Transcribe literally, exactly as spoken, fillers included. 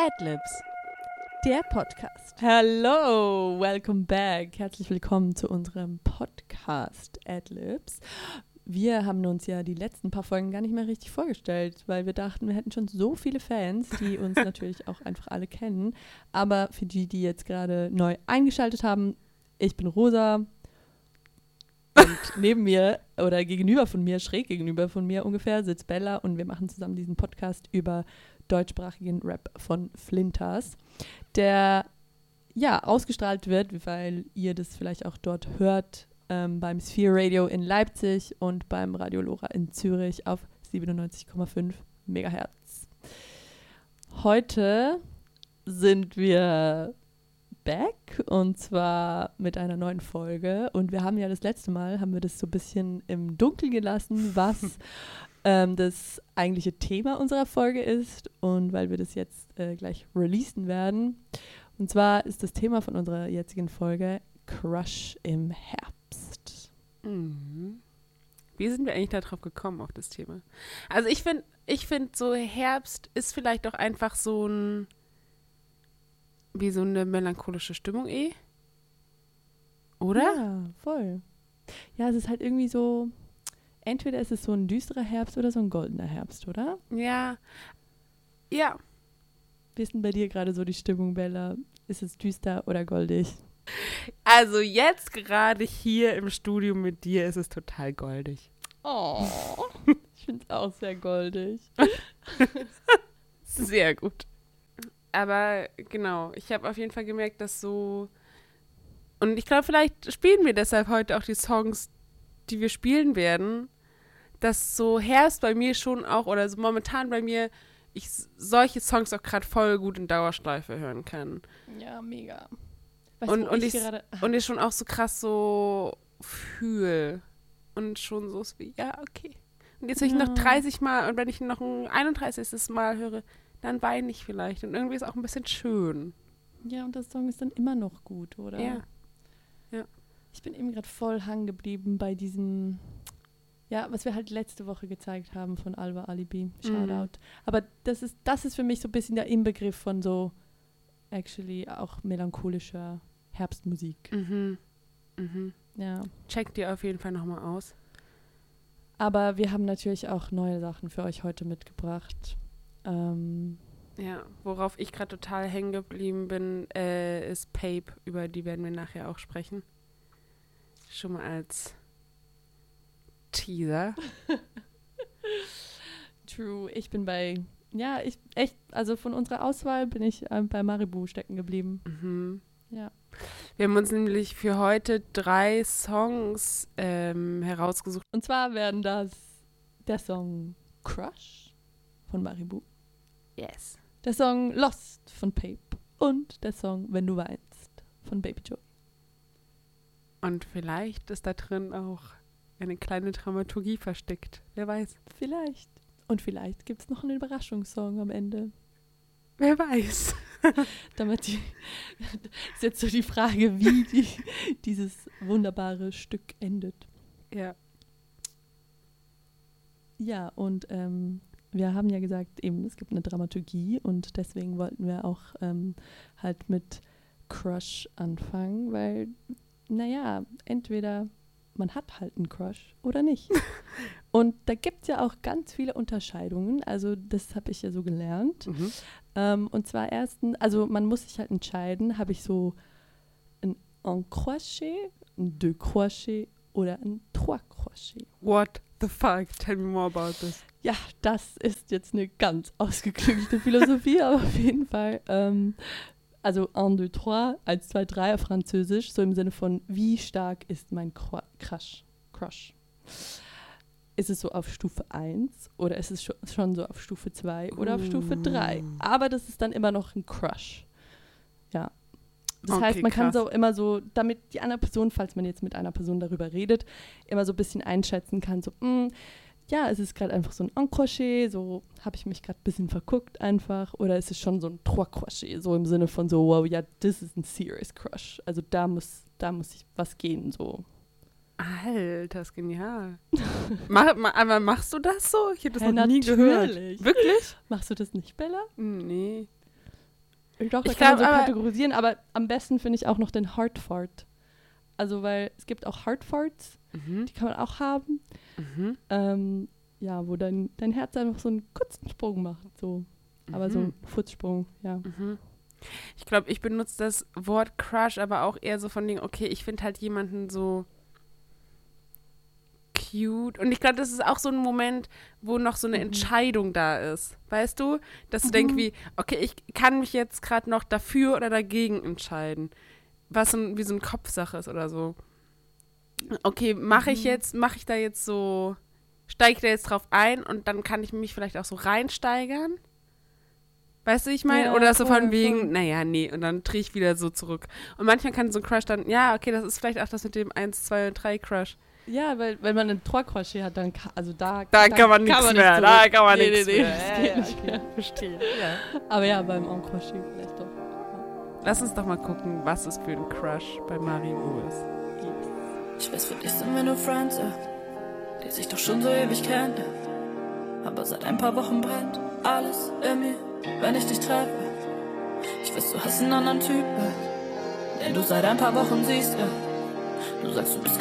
Adlibs, der Podcast. Hello, welcome back. Herzlich willkommen zu unserem Podcast Adlibs. Wir haben uns ja die letzten paar Folgen gar nicht mehr richtig vorgestellt, weil wir dachten, wir hätten schon so viele Fans, die uns natürlich auch einfach alle kennen. Aber für die, die jetzt gerade neu eingeschaltet haben, ich bin Rosa und neben mir oder gegenüber von mir, schräg gegenüber von mir ungefähr, sitzt Bella und wir machen zusammen diesen Podcast über deutschsprachigen Rap von Flintas, der ja ausgestrahlt wird, weil ihr das vielleicht auch dort hört, ähm, beim Sphere Radio in Leipzig und beim Radio Lora in Zürich auf siebenundneunzig Komma fünf Megahertz. Heute sind wir back und zwar mit einer neuen Folge und wir haben ja das letzte Mal, haben wir das so ein bisschen im Dunkeln gelassen, was ähm, das eigentliche Thema unserer Folge ist und weil wir das jetzt äh, gleich releasen werden. Und zwar ist das Thema von unserer jetzigen Folge Crush im Herbst. Mhm. Wie sind wir eigentlich darauf gekommen, auf das Thema? Also ich finde, ich finde so Herbst ist vielleicht auch einfach so ein wie so eine melancholische Stimmung eh. Oder? Ja, voll. Ja, es ist halt irgendwie so, entweder ist es so ein düsterer Herbst oder so ein goldener Herbst, oder? Ja. Ja. Wie ist denn bei dir gerade so die Stimmung, Bella? Ist es düster oder goldig? Also jetzt gerade hier im Studio mit dir ist es total goldig. Oh, ich finde es auch sehr goldig. Sehr gut. Aber genau, ich habe auf jeden Fall gemerkt, dass so, und ich glaube, vielleicht spielen wir deshalb heute auch die Songs, die wir spielen werden, dass so Herbst bei mir schon auch, oder so momentan bei mir, ich solche Songs auch gerade voll gut in Dauerschleife hören kann. Ja, mega. Weißt Und, du, und, ich ich, gerade, und ich schon auch so krass so fühl und schon so ist wie, ja, okay. Und jetzt höre ich Ja. noch dreißig Mal und wenn ich noch ein einunddreißigstes Mal höre, dann weine ich vielleicht. Und irgendwie ist es auch ein bisschen schön. ja, und das Song ist dann immer noch gut, oder? Ja. Ich bin eben gerade voll hängen geblieben bei diesem, ja, was wir halt letzte Woche gezeigt haben von Alva Alibi. Shoutout. Mhm. Aber das ist, das ist für mich so ein bisschen der Inbegriff von so, actually, auch melancholischer Herbstmusik. Mhm. Mhm. Ja. Checkt die auf jeden Fall nochmal aus. Aber wir haben natürlich auch neue Sachen für euch heute mitgebracht. Ähm, Ja, worauf ich gerade total hängen geblieben bin, äh, ist Pape, über die werden wir nachher auch sprechen. Schon mal als Teaser. True, ich bin bei, ja, ich echt, also von unserer Auswahl bin ich ähm, bei Maribu stecken geblieben. Mhm. Ja. Wir haben uns nämlich für heute drei Songs ähm, herausgesucht. Und zwar werden das der Song Crush von Maribu, Yes. der Song Lost von Pape und der Song Wenn du weinst von Baby Joey. Und vielleicht ist da drin auch eine kleine Dramaturgie versteckt. Wer weiß. Vielleicht. Und vielleicht gibt es noch einen Überraschungssong am Ende. Wer weiß. Damit die, ist jetzt so die Frage, wie die, dieses wunderbare Stück endet. Ja. Ja, und ähm, wir haben ja gesagt, eben, es gibt eine Dramaturgie und deswegen wollten wir auch ähm, halt mit Crush anfangen, weil, naja, entweder man hat halt einen Crush oder nicht. Und da gibt es ja auch ganz viele Unterscheidungen, also das habe ich ja so gelernt. Mhm. Ähm, und zwar erstens, also man muss sich halt entscheiden, habe ich so ein un crochet, ein deux crochet oder ein trois crochet. What the fuck? Tell me more about this. Ja, das ist jetzt eine ganz ausgeklügelte Philosophie, aber auf jeden Fall. Ähm, also un, deux, trois, eins, zwei, drei auf Französisch, so im Sinne von, wie stark ist mein Cru- Crush? Crush. Ist es so auf Stufe eins oder ist es scho- schon so auf Stufe zwei oder auf Stufe drei? Aber das ist dann immer noch ein Crush. Ja. Das Okay, heißt, man kann krass. so immer so, damit die andere Person, falls man jetzt mit einer Person darüber redet, immer so ein bisschen einschätzen kann, so, mh, ja, es ist gerade einfach so ein un crochet, so habe ich mich gerade ein bisschen verguckt einfach, oder ist es schon so ein trois crochet, so im Sinne von so, wow, ja, das ist ein serious Crush. Also da muss, da muss ich was gehen, so. Alter, ist genial. Mach, ma, aber machst du das so? Ich habe das Ja, noch nie natürlich. gehört. Wirklich? Machst du das nicht, Bella? Nee. Doch, da Ich kann man glaub, so aber- kategorisieren, aber am besten finde ich auch noch den Heartfart. Also, weil es gibt auch Heartfarts, Mhm. die kann man auch haben. Mhm. Ähm, ja, wo dein, dein Herz einfach so einen kurzen Sprung macht, so. Aber so Mhm. ein Fußsprung, ja. Mhm. Ich glaube, ich benutze das Wort Crush aber auch eher so von Dingen, okay, ich finde halt jemanden so cute. Und ich glaube, das ist auch so ein Moment, wo noch so eine Mhm. Entscheidung da ist. Weißt du? Dass du Mhm. denkst wie, okay, ich kann mich jetzt gerade noch dafür oder dagegen entscheiden. Was so ein, wie so eine Kopfsache ist oder so. Okay, mache ich Mhm. jetzt, mache ich da jetzt so, steige ich da jetzt drauf ein und dann kann ich mich vielleicht auch so reinsteigern? Weißt du, wie ich meine? Ja, Oder so voll, von wegen, voll. naja, nee, und dann drehe ich wieder so zurück. Und manchmal kann so ein Crush dann, ja, okay, das ist vielleicht auch das mit dem eins, zwei und drei Crush. Ja, weil wenn man einen Trois-Crochet hat, dann kann, also da, Da kann man nichts mehr, zurück. da kann man Nee, nichts nee, nee, mehr. das Ja, geht ja, nicht okay, mehr. verstehe. Ja. Aber ja, beim En-Crochet vielleicht doch. Lass uns doch mal gucken, was es für ein Crush bei Maribo ist. Ich weiß, für dich sind wir nur Friends, ja, die sich doch schon so ewig kennen. Aber seit ein paar Wochen brennt alles in mir, wenn ich dich treffe. Ich weiß, du hast einen anderen Typ, ja, den du seit ein paar Wochen siehst, ja. Du sagst, du bist